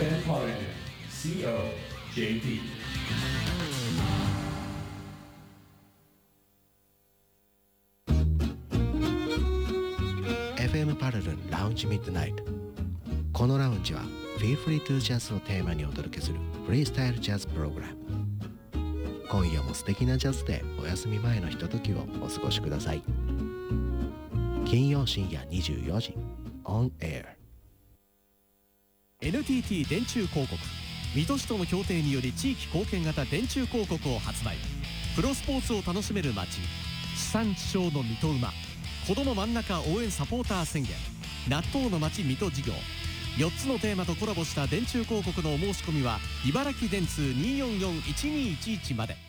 FM Collective COJP FM パラルンラウンジミッドナイト。このラウンジは Feel Free to Jazz をテーマにお届けするフリースタイルジャズプログラム。今夜も素敵なジャズでお休み前のひとときをお過ごしください。金曜深夜24時 On Air。 NTT 電柱広告水戸市との協定により地域貢献型電柱広告を発売。プロスポーツを楽しめる街、地産地消の水戸馬、子ども真ん中応援サポーター宣言、納豆の街水戸事業、4つのテーマとコラボした電柱広告のお申し込みは茨城電通 244-1211 まで。